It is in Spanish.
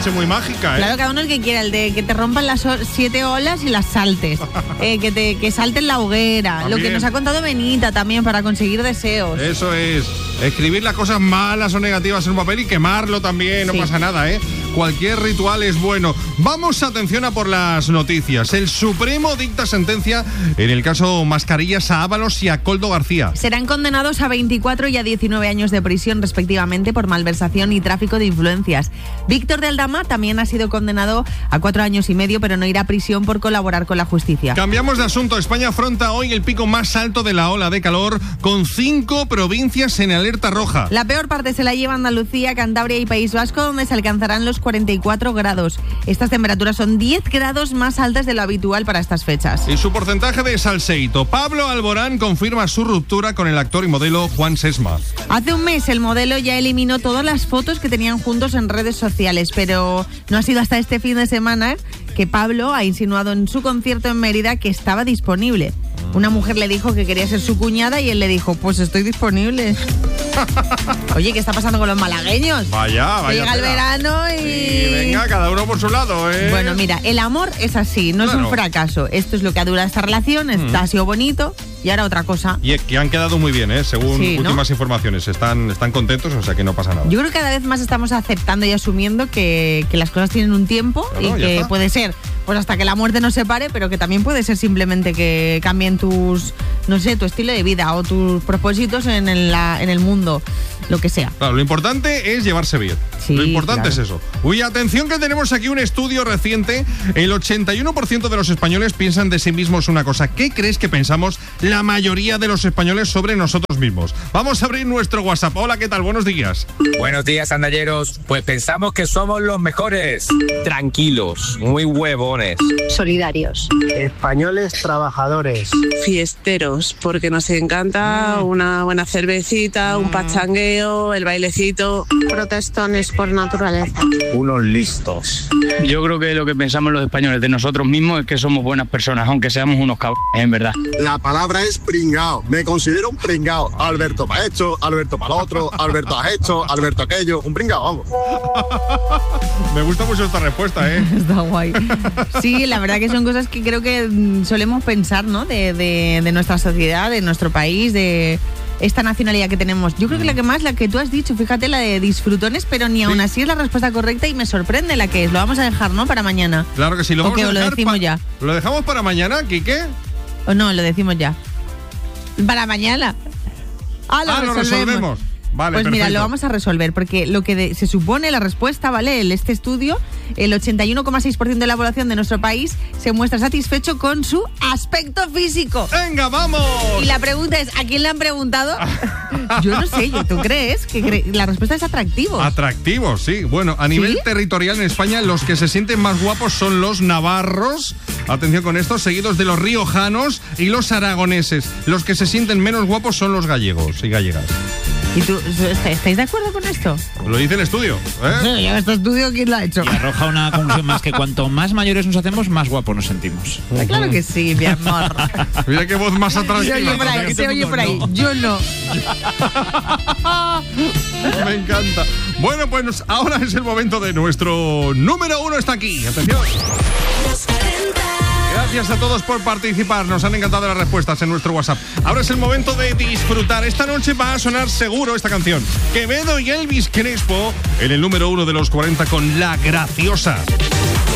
noche muy mágica, ¿eh? Claro, cada uno el que quiera, el de que te rompan las 7 olas y las saltes, que salten la hoguera, También. lo que nos ha contado Benita también para conseguir deseos. Eso es, escribir las cosas malas o negativas en un papel y quemarlo también, no pasa nada, ¿eh? Cualquier ritual es bueno. Vamos, atención, a por las noticias. El Supremo dicta sentencia en el caso Mascarillas a Ábalos y a Koldo García. Serán condenados a 24 y a 19 años de prisión respectivamente por malversación y tráfico de influencias. Víctor de Aldama también ha sido condenado a 4 años y medio, pero no irá a prisión por colaborar con la justicia. Cambiamos de asunto. España afronta hoy el pico más alto de la ola de calor, con 5 provincias en alerta roja. La peor parte se la lleva Andalucía, Cantabria y País Vasco, donde se alcanzarán los 44 grados. Estas temperaturas son 10 grados más altas de lo habitual para estas fechas. Y su porcentaje de salseíto. Pablo Alborán confirma su ruptura con el actor y modelo Juan Sesma. Hace un mes el modelo ya eliminó todas las fotos que tenían juntos en redes sociales, pero no ha sido hasta este fin de semana que Pablo ha insinuado en su concierto en Mérida que estaba disponible. Una mujer le dijo que quería ser su cuñada y él le dijo, pues estoy disponible. Oye, ¿qué está pasando con los malagueños? Vaya. Llega el verano y... venga, cada uno por su lado, ¿eh? Bueno, mira, el amor es así, no es un fracaso. Esto es lo que ha durado esta relación, ha sido bonito y ahora otra cosa. Y que han quedado muy bien, ¿eh? Según últimas informaciones. Están contentos, o sea que no pasa nada. Yo creo que cada vez más estamos aceptando y asumiendo que las cosas tienen un tiempo, y que puede ser pues hasta que la muerte nos separe, pero que también puede ser simplemente que cambien tu estilo de vida o tus propósitos en el mundo, lo que sea. Claro, lo importante es llevarse bien. Sí, lo importante claro. es eso. Uy, atención, que tenemos aquí un estudio reciente. El 81% de los españoles piensan de sí mismos una cosa. ¿Qué crees que pensamos la mayoría de los españoles sobre nosotros mismos? Vamos a abrir nuestro WhatsApp. Hola, ¿qué tal? Buenos días. Buenos días, andalleros. Pues pensamos que somos los mejores. Tranquilos, muy huevones. Solidarios. Españoles trabajadores. Fiesteros, porque nos encanta una buena cervecita, un pachangueo, el bailecito. Protestones por naturaleza. Unos listos. Yo creo que lo que pensamos los españoles de nosotros mismos es que somos buenas personas, aunque seamos unos cabrones, en verdad. La palabra es pringao. Me considero un pringao. Alberto para esto, Alberto para otro, Alberto has hecho, Alberto aquello. Un pringao, vamos. Me gusta mucho esta respuesta, ¿eh? Está guay. Sí, la verdad que son cosas que creo que solemos pensar, ¿no? De nuestra sociedad, de nuestro país, de esta nacionalidad que tenemos. Yo creo que la que tú has dicho, fíjate, la de disfrutones, pero ni aún así es la respuesta correcta y me sorprende la que es. Lo vamos a dejar, ¿no? Para mañana. Claro que sí, lo vamos a dejar. Lo decimos ya. ¿Lo dejamos para mañana, Quique? O no, lo decimos ya. Para mañana. Lo resolvemos. Vale, pues perfecto. mira, lo vamos a resolver, porque lo que se supone la respuesta, ¿vale? Este estudio, el 81,6% de la población de nuestro país se muestra satisfecho con su aspecto físico. ¡Venga, vamos! Y la pregunta es, ¿a quién le han preguntado? Yo no sé, ¿tú crees? La respuesta es atractivos. Atractivos, sí. Bueno, a nivel territorial en España, los que se sienten más guapos son los navarros, atención con esto, seguidos de los riojanos y los aragoneses. Los que se sienten menos guapos son los gallegos y gallegas. ¿Y tú estáis de acuerdo con esto? Lo dice el estudio, ¿eh? Sí, este estudio, ¿quién lo ha hecho? Y arroja una conclusión más, que cuanto más mayores nos hacemos, más guapos nos sentimos. Claro que sí, mi amor. Mira qué voz más atractiva. Se oye por ahí, yo no. Me encanta. Bueno, pues ahora es el momento de nuestro número 1 está aquí. Atención. Gracias a todos por participar, nos han encantado las respuestas en nuestro WhatsApp. Ahora es el momento de disfrutar. Esta noche va a sonar seguro esta canción. Quevedo y Elvis Crespo en el número 1 de los 40 con La Graciosa.